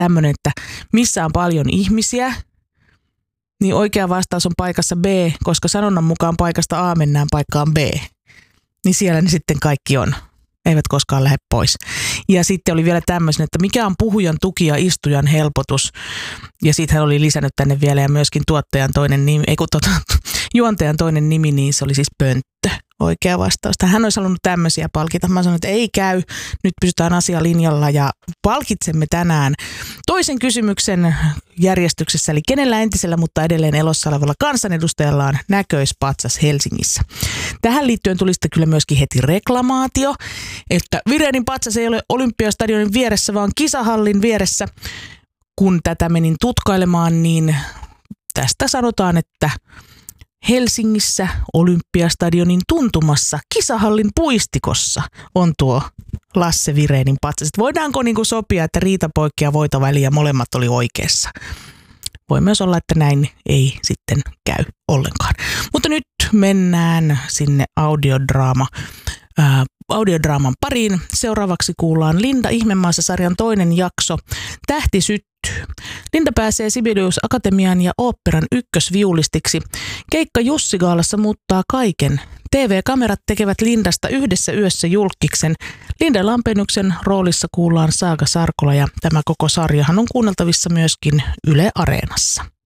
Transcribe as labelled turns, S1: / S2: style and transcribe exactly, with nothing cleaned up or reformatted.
S1: tämmöinen, että missä on paljon ihmisiä, niin oikea vastaus on paikassa B, koska sanonnan mukaan paikasta A mennään paikkaan B. Niin siellä ne sitten kaikki on. Eivät koskaan lähde pois. Ja sitten oli vielä tämmöisen, että mikä on puhujan tuki ja istujan helpotus. Ja sitten hän oli lisännyt tänne vielä ja myöskin tuottajan toinen nimi, ei kun tota, juontajan toinen nimi, niin se oli siis Pönttö. Oikea vastaus. Hän olisi halunnut tämmöisiä palkita. Mä sanoin, että ei käy. Nyt pysytään asialinjalla ja palkitsemme tänään toisen kysymyksen järjestyksessä. Eli kenellä entisellä, mutta edelleen elossa olevalla kansanedustajalla on näköispatsas Helsingissä. Tähän liittyen tuli sitten kyllä myöskin heti reklamaatio, että Virenin patsas ei ole Olympiastadionin vieressä, vaan kisahallin vieressä. Kun tätä menin tutkailemaan, niin tästä sanotaan, että Helsingissä Olympiastadionin tuntumassa kisahallin puistikossa on tuo Lasse Virenin patsas. Voidaanko niin kuin sopia, että riita poikki ja voita väliä molemmat oli oikeassa? Voi myös olla, että näin ei sitten käy ollenkaan. Mutta nyt mennään sinne audiodraama, ää, audiodraaman pariin. Seuraavaksi kuullaan Linda Ihmemaassa-sarjan toinen jakso, Tähti syttyy. Linda pääsee Sibelius Akatemian ja oopperan ykkösviulistiksi. Keikka Jussigaalassa muuttaa kaiken. T V-kamerat tekevät Lindasta yhdessä yössä julkkiksen. Linda Lampenuksen roolissa kuullaan Saaga Sarkola ja tämä koko sarjahan on kuunneltavissa myöskin Yle Areenassa.